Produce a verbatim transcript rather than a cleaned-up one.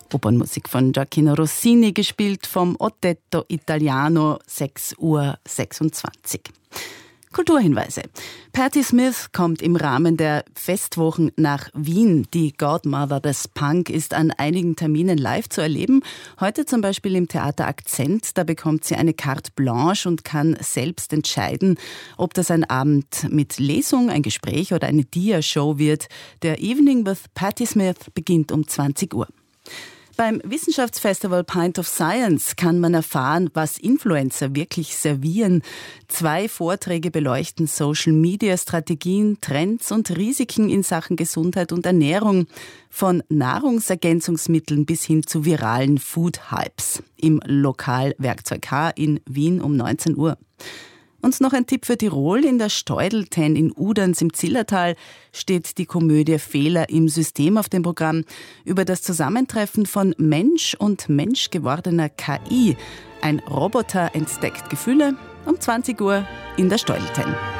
Opernmusik von Gioacchino Rossini, gespielt vom Otetto Italiano, sechs Uhr sechsundzwanzig. Kulturhinweise. Patti Smith kommt im Rahmen der Festwochen nach Wien. Die Godmother des Punk ist an einigen Terminen live zu erleben. Heute zum Beispiel im Theater Akzent. Da bekommt sie eine Carte Blanche und kann selbst entscheiden, ob das ein Abend mit Lesung, ein Gespräch oder eine Dia-Show wird. Der Evening with Patti Smith beginnt um zwanzig Uhr. Beim Wissenschaftsfestival Pint of Science kann man erfahren, was Influencer wirklich servieren. Zwei Vorträge beleuchten Social-Media-Strategien, Trends und Risiken in Sachen Gesundheit und Ernährung. Von Nahrungsergänzungsmitteln bis hin zu viralen Food-Hypes. Im Lokal Werkzeug H in Wien um neunzehn Uhr. Und noch ein Tipp für Tirol. In der Steudelten in Uderns im Zillertal steht die Komödie Fehler im System auf dem Programm über das Zusammentreffen von Mensch und menschgewordener K I. Ein Roboter entdeckt Gefühle um zwanzig Uhr in der Steudelten.